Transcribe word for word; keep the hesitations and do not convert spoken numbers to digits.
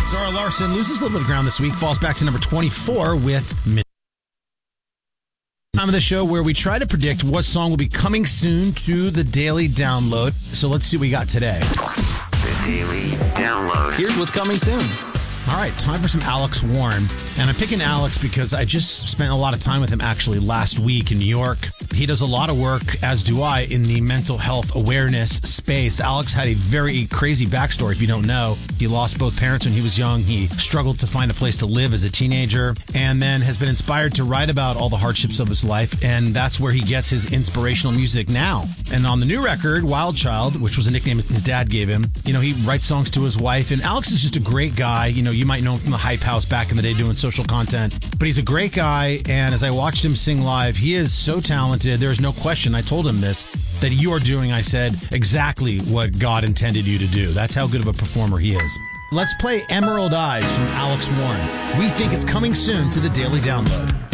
Zara Larson loses a little bit of ground this week, falls back to number twenty-four with Mid. Time of the show where we try to predict what song will be coming soon to the Daily Download. So let's see what we got today. The Daily Download. Here's what's coming soon. All right, time for some Alex Warren. And I'm picking Alex because I just spent a lot of time with him actually last week in New York. He does a lot of work, as do I, in the mental health awareness space. Alex had a very crazy backstory, if you don't know. He lost both parents when he was young. He struggled to find a place to live as a teenager, and then has been inspired to write about all the hardships of his life, and that's where he gets his inspirational music now. And on the new record, Wild Child, which was a nickname his dad gave him, you know, he writes songs to his wife, and Alex is just a great guy. You know, you might know him from the Hype House back in the day doing social content, but he's a great guy, and as I watched him sing live, he is so talented. There is no question, I told him this, that you are doing, I said, exactly what God intended you to do. That's how good of a performer he is. Let's play Emerald Eyes from Alex Warren. We think it's coming soon to the Daily Download.